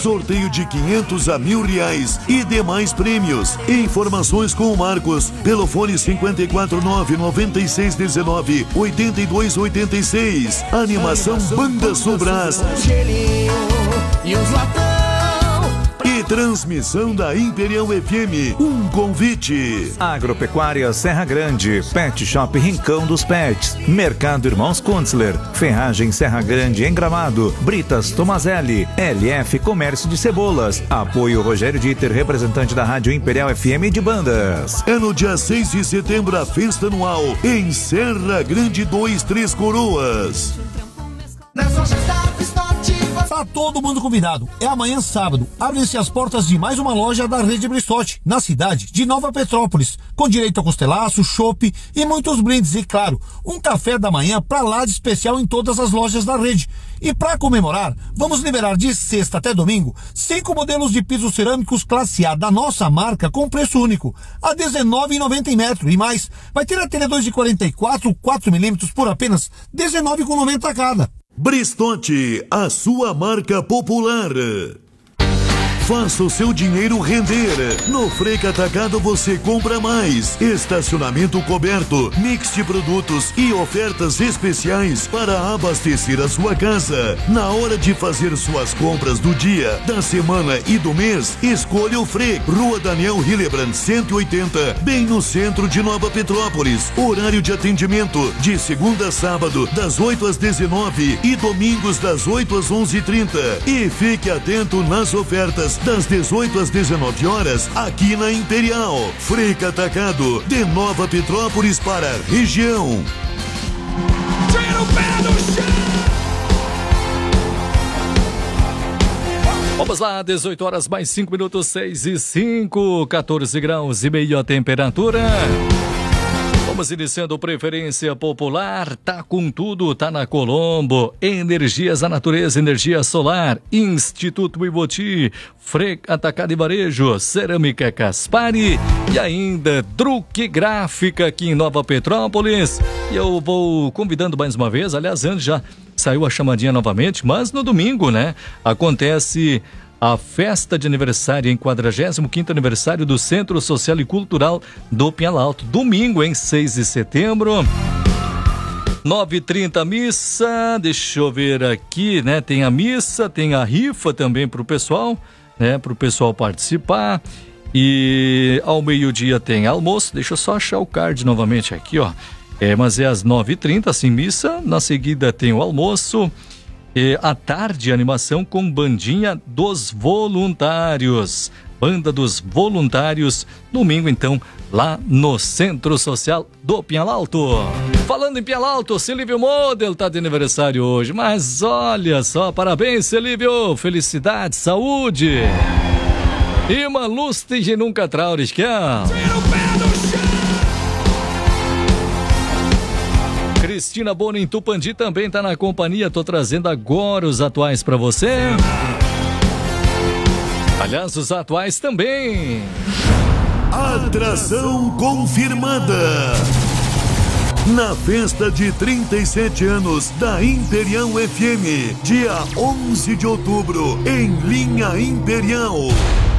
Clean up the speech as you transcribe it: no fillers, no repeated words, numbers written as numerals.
sorteio de 500 a R$1.000 e demais prêmios. Informações com o Marcos pelo fone 549-9619-8286. Animação Banda Sobras e transmissão da Imperial FM. Um convite. Agropecuária Serra Grande, Pet Shop Rincão dos Pets, Mercado Irmãos Kunzler, Ferragem Serra Grande em Gramado, Britas Tomazelli, LF Comércio de Cebolas. Apoio Rogério Dieter, representante da Rádio Imperial FM de Bandas. É no dia 6 de setembro a festa anual em Serra Grande 2, Três Coroas. Tá todo mundo convidado. É amanhã sábado. Abrem-se as portas de mais uma loja da Rede Bristotti, na cidade de Nova Petrópolis, com direito a costelaço, chopp e muitos brindes. E claro, um café da manhã pra lá de especial em todas as lojas da rede. E para comemorar, vamos liberar de sexta até domingo 5 modelos de pisos cerâmicos classe A da nossa marca com preço único, a R$19,90 em metro. E mais, vai ter a telha de 44, 4mm por apenas R$19,90 cada. Bristotti, a sua marca popular. Faça o seu dinheiro render. No Freca Atacado você compra mais. Estacionamento coberto, mix de produtos e ofertas especiais para abastecer a sua casa. Na hora de fazer suas compras do dia, da semana e do mês, escolha o Freca. Rua Daniel Hillebrand, 180, bem no centro de Nova Petrópolis. Horário de atendimento de segunda a sábado, das 8 às 19 e domingos das 8 às 11h30. E fique atento nas ofertas das 18 às 19 horas aqui na Imperial. Freca Atacado, de Nova Petrópolis para a região. Tira o pé do chão! Vamos lá, 18 horas mais 5 minutos, 6:05, 14 graus e meio a temperatura. Vamos iniciando Preferência Popular, tá com tudo, tá na Colombo, Energias da Natureza, Energia Solar, Instituto Iboti, Freca Atacado e Varejo, Cerâmica Caspari e ainda Truque Gráfica aqui em Nova Petrópolis. E eu vou convidando mais uma vez, aliás, antes já saiu a chamadinha novamente, mas no domingo, né, acontece a festa de aniversário em 45º aniversário do Centro Social e Cultural do Pinhal Alto. Domingo, em 6 de setembro, 9h30 missa, deixa eu ver aqui, né? Tem a missa, tem a rifa também para o pessoal, né? Para o pessoal participar. E ao meio-dia tem almoço, deixa eu só achar o card novamente aqui, ó. Mas é às 9h30, assim, missa, na seguida tem o almoço. À tarde, animação com Bandinha dos Voluntários. Banda dos Voluntários, domingo então, lá no Centro Social do Pinhal Alto. Falando em Pinhal Alto, Silvio Model tá de aniversário hoje, mas olha só, parabéns, Silvio, felicidade, saúde e uma lustige nunca trauris, que é... Tira o pé do chão! Cristina Bono em Tupandi também tá na companhia. Tô trazendo agora os atuais para você. Aliás, os atuais também. Atração confirmada. Na festa de 37 anos da Imperial FM, dia 11 de outubro, em Linha Imperial.